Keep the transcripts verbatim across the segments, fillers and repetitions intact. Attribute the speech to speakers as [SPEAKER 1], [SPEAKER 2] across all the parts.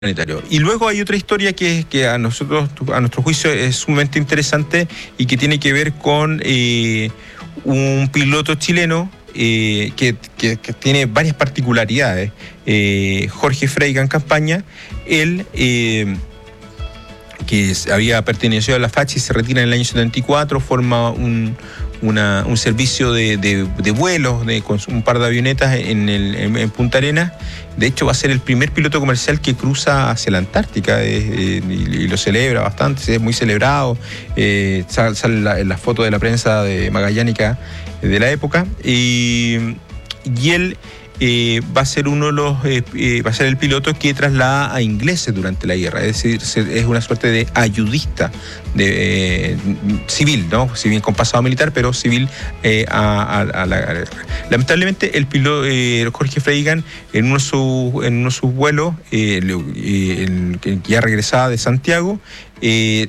[SPEAKER 1] humanitario. Y luego hay otra historia que, que a nosotros, a nuestro juicio, es sumamente interesante y que tiene que ver con eh, un piloto chileno eh, que, que, que tiene varias particularidades. Eh, Jorge Freygan Campaña, él eh, que había pertenecido a la Fachi, se retira en el año setenta y cuatro, forma un Una, un servicio de, de, de vuelos de, con un par de avionetas en, el, en, en Punta Arenas. De hecho, va a ser el primer piloto comercial que cruza hacia la Antártica eh, y, y lo celebra bastante, es muy celebrado. Eh, sale sale la, la foto de la prensa de magallánica de la época. Y, y él eh, va a ser uno de los eh, eh, va a ser el piloto que traslada a ingleses durante la guerra, es decir, es una suerte de ayudista de, eh, civil, ¿no? Si bien con pasado militar, pero civil eh, a, a, a la guerra. Lamentablemente, el piloto eh, Jorge Freygan, en uno de sus, en uno de sus vuelos, eh, eh, el, que ya regresaba de Santiago, eh,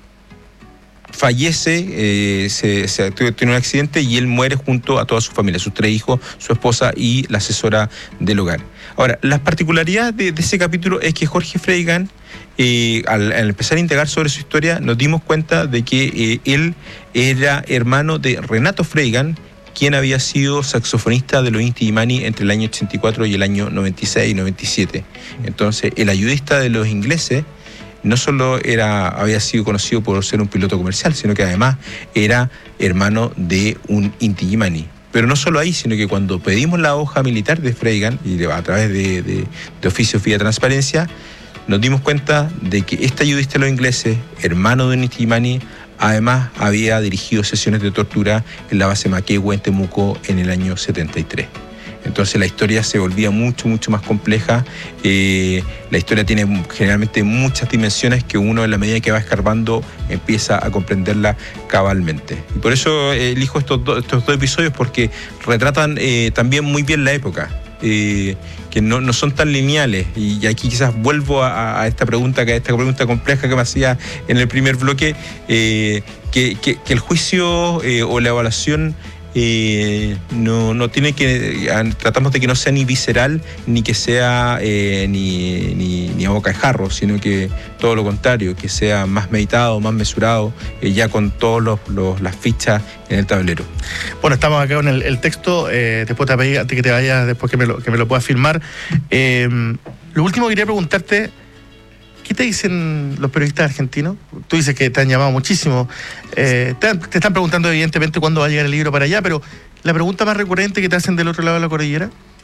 [SPEAKER 1] fallece, eh, se, se tiene un accidente y él muere junto a toda su familia, sus tres hijos, su esposa y la asesora del hogar. Ahora, la particularidad de, de ese capítulo es que Jorge Freygan, eh, al, al empezar a indagar sobre su historia, nos dimos cuenta de que eh, él era hermano de Renato Freygan, quien había sido saxofonista de los Inti Illimani entre el año ochenta y cuatro y el año noventa y seis y noventa y siete. Entonces, el ayudista de los ingleses no solo era, había sido conocido por ser un piloto comercial, sino que además era hermano de un Inti Illimani. Pero no solo ahí, sino que cuando pedimos la hoja militar de Freygan, y a través de, de, de oficios vía transparencia, nos dimos cuenta de que este ayudista de los ingleses, hermano de un Inti Illimani, además había dirigido sesiones de tortura en la base Maquehue en Temuco en el año setenta y tres. Entonces la historia se volvía mucho, mucho más compleja. Eh, la historia tiene generalmente muchas dimensiones que uno, en la medida que va escarbando, empieza a comprenderla cabalmente. Y por eso eh, elijo estos, do, estos dos episodios, porque retratan eh, también muy bien la época, eh, que no, no son tan lineales. Y aquí quizás vuelvo a, a esta pregunta, que a esta pregunta compleja que me hacía en el primer bloque, eh, que, que, que el juicio eh, o la evaluación Eh, no, no tiene que, tratamos de que no sea ni visceral ni que sea eh, ni, ni, ni a boca de jarro, sino que todo lo contrario, que sea más meditado, más mesurado, eh, ya con todas los, los, las fichas en el tablero.
[SPEAKER 2] Bueno, estamos acá con el, el texto, eh, después te voy, antes que te vayas, después que me lo, que me lo puedas firmar. Eh, lo último que quería preguntarte, ¿qué te dicen los periodistas argentinos? Tú dices que te han llamado muchísimo. Eh, te, te están preguntando evidentemente cuándo va a llegar el libro para allá, pero la pregunta más recurrente que te hacen del otro lado de la cordillera.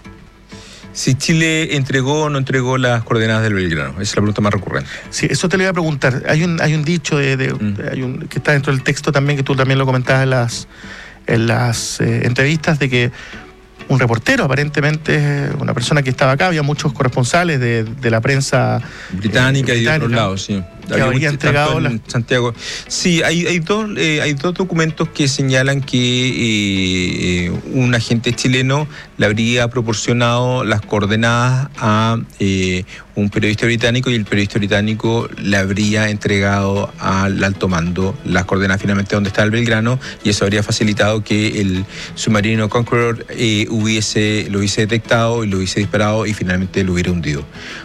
[SPEAKER 1] Si Chile entregó o no entregó las coordenadas del Belgrano, esa es la pregunta más recurrente.
[SPEAKER 2] Sí, eso te lo iba a preguntar. Hay un, hay un dicho de, de, mm. hay un, que está dentro del texto también, que tú también lo comentabas en las, en las eh, entrevistas, de que un reportero, aparentemente, una persona que estaba acá, había muchos corresponsales de, de la prensa
[SPEAKER 1] británica, eh, británica y de otros lados, sí.
[SPEAKER 2] Que había entregado
[SPEAKER 1] en
[SPEAKER 2] la...
[SPEAKER 1] Santiago. Sí, hay, hay, dos, eh, hay dos documentos que señalan que eh, un agente chileno le habría proporcionado las coordenadas a eh, un periodista británico, y el periodista británico le habría entregado al alto mando las coordenadas finalmente donde está el Belgrano, y eso habría facilitado que el submarino Conqueror eh, hubiese, lo hubiese detectado y lo hubiese disparado y finalmente lo hubiera hundido.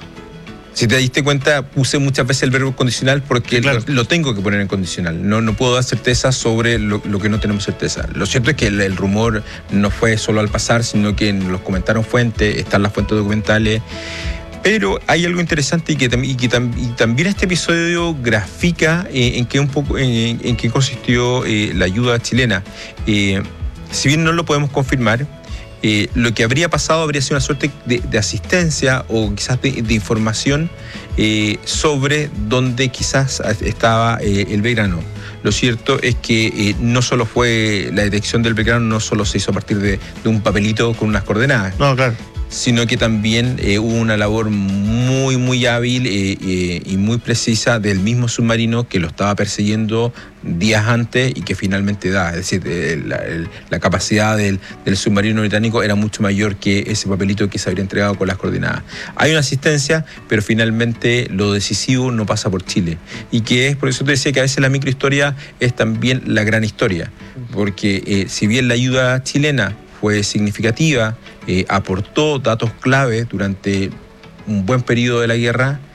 [SPEAKER 1] Si te diste cuenta, puse muchas veces el verbo condicional porque sí, claro, lo, lo tengo que poner en condicional. No, no puedo dar certeza sobre lo, lo que no tenemos certeza. Lo cierto es que el, el rumor no fue solo al pasar, sino que nos comentaron fuentes, están las fuentes documentales. Pero hay algo interesante y que, y que tam, y también este episodio grafica eh, en qué un poco en, en qué consistió eh, la ayuda chilena. Eh, si bien no lo podemos confirmar, Eh, lo que habría pasado habría sido una suerte de, de asistencia o quizás de, de información eh, sobre dónde quizás estaba eh, el Belgrano. Lo cierto es que eh, no solo fue la detección del Belgrano, no solo se hizo a partir de, de un papelito con unas coordenadas.
[SPEAKER 2] No, claro.
[SPEAKER 1] Sino que también eh, hubo una labor muy, muy hábil eh, eh, y muy precisa del mismo submarino que lo estaba persiguiendo días antes y que finalmente da. Es decir, eh, la, el, la capacidad del, del submarino británico era mucho mayor que ese papelito que se habría entregado con las coordenadas. Hay una asistencia, pero finalmente lo decisivo no pasa por Chile. Y que es, por eso te decía que a veces la microhistoria es también la gran historia. Porque eh, si bien la ayuda chilena fue significativa, eh, aportó datos clave durante un buen periodo de la guerra,